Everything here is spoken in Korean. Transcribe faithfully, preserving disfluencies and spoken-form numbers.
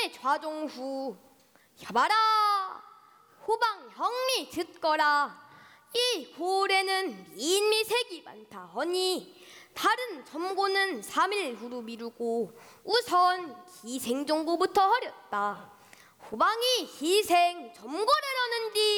후방의 좌종후. 여봐라 후방 형리 듣거라. 이 고을에는 민미색이 많다 허니 다른 점고는 삼 일 후로 미루고 우선 기생정고부터 하렸다. 후방이 희생 점고를 하는디